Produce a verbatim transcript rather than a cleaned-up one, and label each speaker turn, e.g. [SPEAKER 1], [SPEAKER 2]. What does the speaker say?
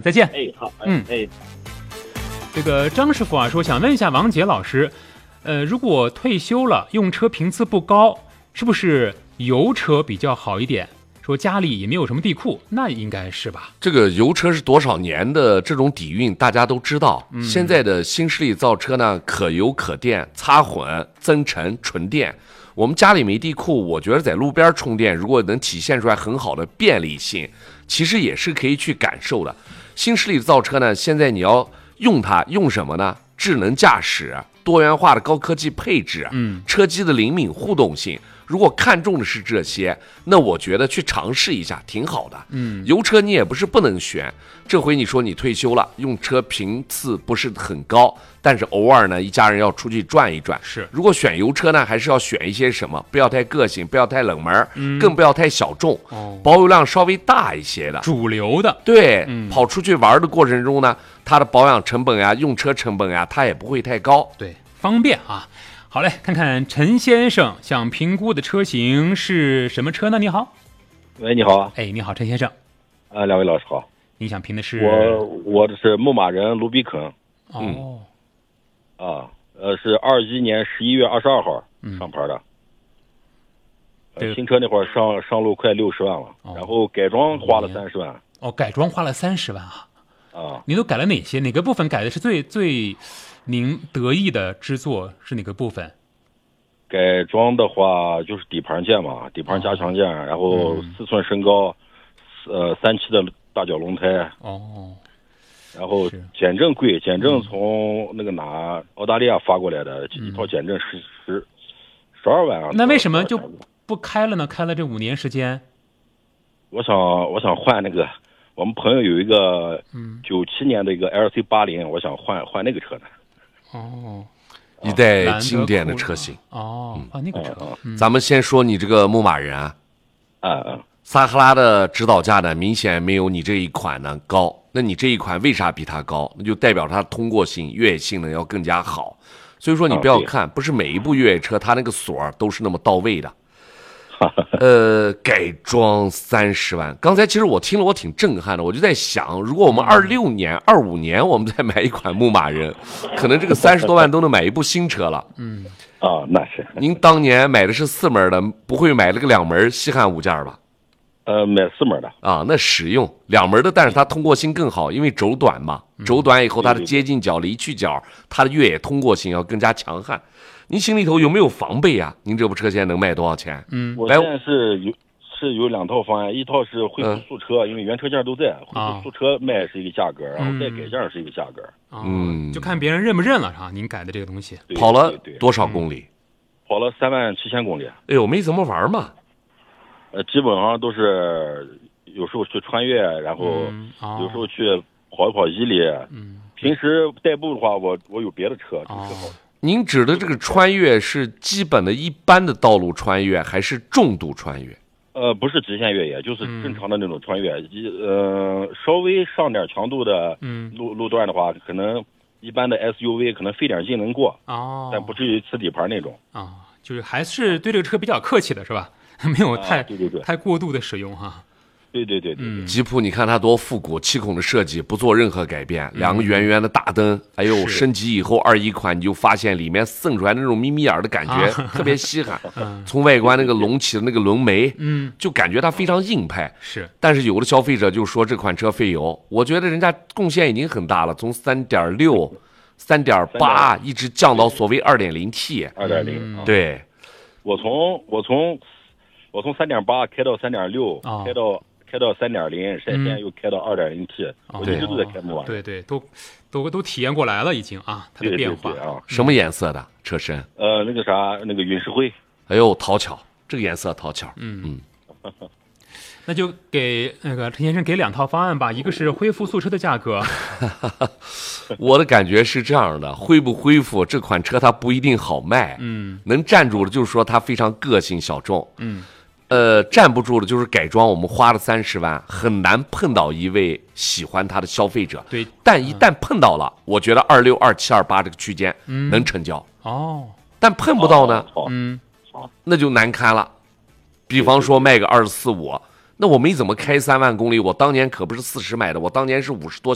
[SPEAKER 1] 再见。
[SPEAKER 2] 哎，好，
[SPEAKER 1] 嗯，
[SPEAKER 2] 哎，
[SPEAKER 1] 这个张师傅啊说，想问一下王杰老师，呃，如果退休了，用车频次不高，是不是油车比较好一点？说家里也没有什么地库，那应该是吧？
[SPEAKER 3] 这个油车是多少年的这种底蕴，大家都知道。嗯、现在的新势力造车呢，可油可电、插混、增程、纯电。我们家里没地库，我觉得在路边充电，如果能体现出来很好的便利性，其实也是可以去感受的。新势力造车呢，现在你要用它，用什么呢？智能驾驶、多元化的高科技配置，嗯，车机的灵敏互动性。如果看重的是这些，那我觉得去尝试一下挺好的。嗯，油车你也不是不能选，这回你说你退休了，用车频次不是很高，但是偶尔呢，一家人要出去转一转。
[SPEAKER 1] 是，
[SPEAKER 3] 如果选油车呢，还是要选一些什么？不要太个性，不要太冷门，嗯、更不要太小众，哦、保有量稍微大一些的，
[SPEAKER 1] 主流的。
[SPEAKER 3] 对，
[SPEAKER 1] 嗯、
[SPEAKER 3] 跑出去玩的过程中呢，它的保养成本呀、用车成本呀，它也不会太高。
[SPEAKER 1] 对，方便啊。好嘞，看看陈先生想评估的车型是什么车呢？你好，
[SPEAKER 2] 喂，你好，
[SPEAKER 1] 哎，你好，陈先生，
[SPEAKER 2] 啊，两位老师好，
[SPEAKER 1] 你想评的是
[SPEAKER 2] 我，我的是牧马人卢比肯，
[SPEAKER 1] 哦，
[SPEAKER 2] 嗯、啊，呃，是二一年十一月二十二号上牌的，
[SPEAKER 1] 嗯、
[SPEAKER 2] 呃，新车那会儿上上路快六十万了，哦、然后改装花了三十万，
[SPEAKER 1] 哦，改装花了三十万啊，
[SPEAKER 2] 啊，
[SPEAKER 1] 你都改了哪些？哪个部分改的是最最？您得意的之作是哪个部分？
[SPEAKER 2] 改装的话就是底盘件嘛，底盘加强件，哦、然后四寸身高，嗯、呃，三七的大角龙胎。哦。然后减震贵，减震从那个哪澳大利亚发过来的，嗯、一套减震十十十二万啊。
[SPEAKER 1] 那为什么就不开了呢？开了这五年时间。
[SPEAKER 2] 我想，我想换那个。我们朋友有一个九七年的一个 L C 八零，我想换换那个车呢。
[SPEAKER 1] 哦，
[SPEAKER 3] 一代经典的车型。
[SPEAKER 1] 哦，啊，那个车。
[SPEAKER 3] 嗯、咱们先说你这个牧马人啊，
[SPEAKER 2] 嗯嗯，
[SPEAKER 3] 撒哈拉的指导价呢，明显没有你这一款呢高。那你这一款为啥比它高？那就代表它通过性、越野性能要更加好。所以说你不要看，不是每一部越野车它那个锁都是那么到位的。呃，改装三十万，刚才其实我听了，我挺震撼的。我就在想，如果我们二六年、二五年我们再买一款牧马人，可能这个三十多万都能买一部新车了。
[SPEAKER 1] 嗯，
[SPEAKER 2] 啊，那是。
[SPEAKER 3] 您当年买的是四门的，不会买了个两门稀罕物件吧？
[SPEAKER 2] 呃，买四门的。
[SPEAKER 3] 啊，那实用，两门的，但是它通过性更好，因为轴短嘛，轴短以后它的接近角、离去角，它的越野通过性要更加强悍。您心里头有没有防备啊？您这部车现在能卖多少钱？
[SPEAKER 2] 嗯，我现在是有是有两套方案，一套是恢复素车，嗯、因为原车件都在，恢复素车卖是一个价格，啊、然后再改件是一个价格。
[SPEAKER 1] 嗯，就看别人认不认了哈。您改的这个东西，
[SPEAKER 3] 跑了多少公里？
[SPEAKER 2] 跑了三万七千公里。
[SPEAKER 3] 哎呦，没怎么玩嘛。
[SPEAKER 2] 呃，基本上都是有时候去穿越，然后有时候去跑一跑伊犁。嗯，平时代步的话，我我有别的车，挺好的。
[SPEAKER 3] 您指的这个穿越是基本的一般的道路穿越，还是重度穿越？
[SPEAKER 2] 呃，不是直线越野，就是正常的那种穿越。嗯、呃，稍微上点强度的路路段的话，可能一般的 S U V 可能费点劲能过，哦，但不至于呲底盘那种。
[SPEAKER 1] 啊、哦，就是还是对这个车比较客气的是吧？没有太、
[SPEAKER 2] 啊、对对对
[SPEAKER 1] 太过度的使用哈。
[SPEAKER 2] 对对对对，
[SPEAKER 1] 嗯，
[SPEAKER 3] 吉普你看它多复古，七孔的设计不做任何改变，两个圆圆的大灯，还有升级以后二一款你就发现里面渗出来那种眯眯眼的感觉，啊、特别稀罕。嗯、从外观那个隆起的那个轮眉，嗯，就感觉它非常硬派。
[SPEAKER 1] 是，
[SPEAKER 3] 但是有的消费者就说这款车费油，我觉得人家贡献已经很大了，从三点六、三点八一直降到所谓二点零 T。
[SPEAKER 2] 二点零，
[SPEAKER 3] 对，
[SPEAKER 2] 我从我从我从三点八开到三点六，开到。开到三点零，现在又开到二点零 T，我一直都在开牧马人。
[SPEAKER 1] 对对，都都都体验过来了，已经啊，它的变化。
[SPEAKER 2] 对对对啊，
[SPEAKER 3] 什么颜色的车身？
[SPEAKER 2] 呃，那个啥，那个陨石灰。
[SPEAKER 3] 哎呦，讨巧，这个颜色讨巧。
[SPEAKER 1] 嗯嗯。那就给那个陈先生给两套方案吧，一个是恢复素车的价格。
[SPEAKER 3] 我的感觉是这样的，恢不恢复这款车它不一定好卖。嗯，能站住的就是说它非常个性小众。嗯。呃，站不住的就是改装，我们花了三十万，很难碰到一位喜欢它的消费者。
[SPEAKER 1] 对，
[SPEAKER 3] 但一旦碰到了，嗯、我觉得二六、二七、二八这个区间能成交。
[SPEAKER 1] 嗯、哦，
[SPEAKER 3] 但碰不到呢，
[SPEAKER 1] 嗯，
[SPEAKER 3] 那就难堪了。比方说卖个二十四五，那我没怎么开三万公里，我当年可不是四十买的，我当年是五十多。